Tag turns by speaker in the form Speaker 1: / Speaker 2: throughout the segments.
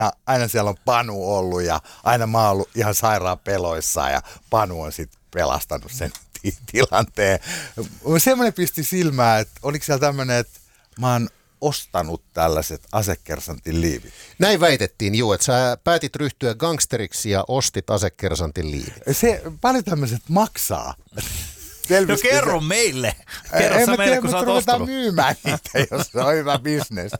Speaker 1: Ja aina siellä on Panu ollut ja aina mä oon ollut ihan sairaan peloissa ja Panu on sitten pelastanut sen tilanteen. Semmoinen pisti silmään, että oliko siellä tämmöinen, että mä oon ostanut tällaiset asekersantin liivit.
Speaker 2: Näin väitettiin, juu, että sä päätit ryhtyä gangsteriksi ja ostit asekersantin liivit.
Speaker 1: Paljon tämmöiset maksaa.
Speaker 3: No kerro meille. Kerro sä meille, kun sä oot ostanut.
Speaker 1: Myymään niitä, jos se on hyvä bisnes.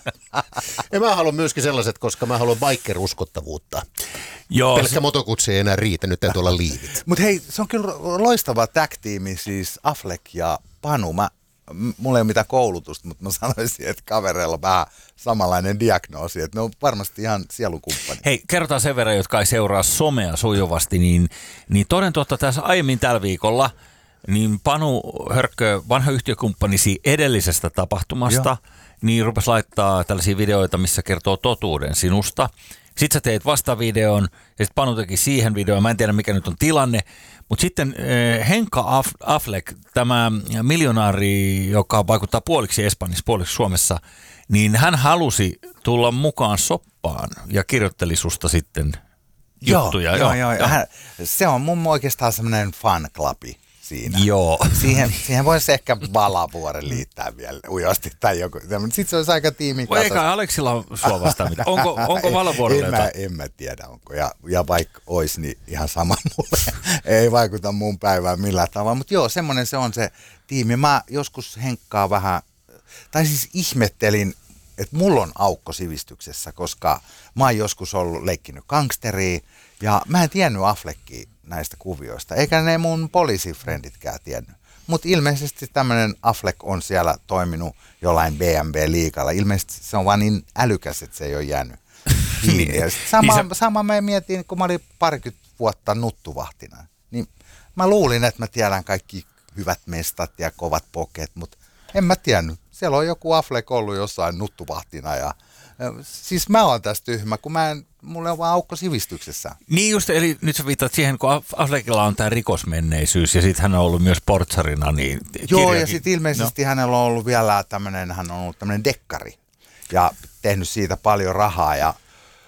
Speaker 2: Ja mä haluan myöskin sellaiset, koska mä haluan biker-uskottavuutta.
Speaker 3: Joo.
Speaker 2: Pelkkä motokutsi ei enää riitä, nyt täytyy olla liivit.
Speaker 1: Mutta hei, se on kyllä loistava tag-tiimi, siis Affleck ja Panu. Mulla ei ole mitään koulutusta, mutta mä sanoisin, että kavereilla on vähän samanlainen diagnoosi, että ne on varmasti ihan sielukumppani.
Speaker 3: Hei, kerrotaan sen verran, jotka ei seuraa somea sujuvasti, niin toden totta tässä aiemmin tällä viikolla, niin Panu Hörkkö, vanha yhtiökumppanisi edellisestä tapahtumasta, niin rupesi laittaa tällaisia videoita, missä kertoo totuuden sinusta. Sitten sä teet vastavideon ja sitten Panu teki siihen videoon. Mä en tiedä, mikä nyt on tilanne. Mutta sitten Henka Affleck, tämä miljonaari, joka vaikuttaa puoliksi Espanjassa, puoliksi Suomessa, niin hän halusi tulla mukaan soppaan ja kirjoitteli susta sitten juttuja.
Speaker 1: Joo. Se on mun oikeastaan semmoinen fan clubi siinä.
Speaker 3: Joo.
Speaker 1: Siihen voisi ehkä Valavuoren liittää vielä ujosti tai joku. Sitten se olisi aika tiimin
Speaker 3: kasassa. Eikä Aleksilla on sua vastaan mitään. Onko Valavuorella jotain?
Speaker 1: En mä tiedä onko. Ja vaikka olisi, niin ihan sama mulle. Ei vaikuta mun päivään millään tavalla. Mutta joo, semmoinen se on se tiimi. Mä joskus Henkkaa vähän, tai siis ihmettelin, että mulla on aukko sivistyksessä, koska mä oon joskus leikkinyt gangsteria ja mä en tiennyt Affleckia näistä kuvioista, eikä ne mun poliisifrenditkään tiennyt. Mutta ilmeisesti tämmöinen Affleck on siellä toiminut jollain BMW-liigalla. Ilmeisesti se on vaan niin älykäs, että se ei ole jäänyt kiinni. Sama mä mietin, kun mä olin 20 vuotta nuttuvahtina. Niin mä luulin, että mä tiedän kaikki hyvät mestat ja kovat poket, mutta en mä tiennyt. Siellä on joku Affleck ollut jossain nuttuvahtina ja siis mä oon tässä tyhmä, kun mulla on vaan aukko sivistyksessä.
Speaker 3: Niin just, eli nyt sä viittaat siihen, kun Affleckilla on tämä rikosmenneisyys ja sitten hän on ollut myös portsarina. Niin
Speaker 1: joo, ja sitten ilmeisesti hänellä on ollut vielä hän on ollut tämmöinen dekkari ja tehnyt siitä paljon rahaa ja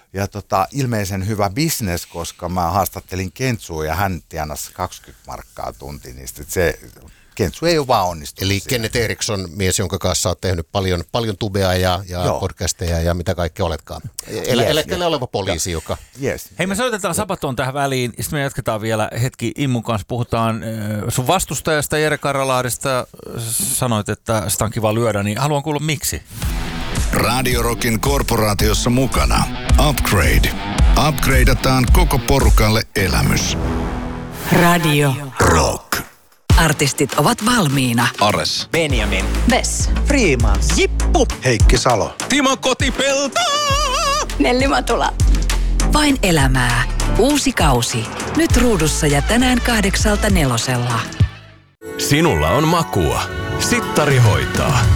Speaker 1: ilmeisen hyvä business, koska mä haastattelin Kentsua ja hän tienasi 20 markkaa tunti niistä. Kentsu ei ole vaan onnistunut.
Speaker 2: Eli Kenneth Eriksson, mies, jonka kanssa olet tehnyt paljon tubea ja podcasteja ja mitä kaikkea oletkaan. Eläkkeellä oleva poliisi, joka...
Speaker 1: Yes.
Speaker 3: Hei, me soitetaan Sabatoon tähän väliin, ja sitten me jatketaan vielä hetki Immun kanssa. Puhutaan sun vastustajasta Jere Karalahdesta. Sanoit, että sitä on kiva lyödä, niin haluan kuulla miksi.
Speaker 4: Radio Rockin korporaatiossa mukana Upgrade. Upgradeataan koko porukalle elämys.
Speaker 5: Radio
Speaker 4: Rock.
Speaker 5: Artistit ovat valmiina.
Speaker 6: Ares.
Speaker 7: Benjamin.
Speaker 5: Bess.
Speaker 7: Freeman.
Speaker 5: Jippu.
Speaker 6: Heikki Salo.
Speaker 7: Timo Kotipelto.
Speaker 5: Nelli Matula. Vain elämää. Uusi kausi. Nyt ruudussa ja tänään 8:00 4:00.
Speaker 8: Sinulla on makua. Sittari hoitaa.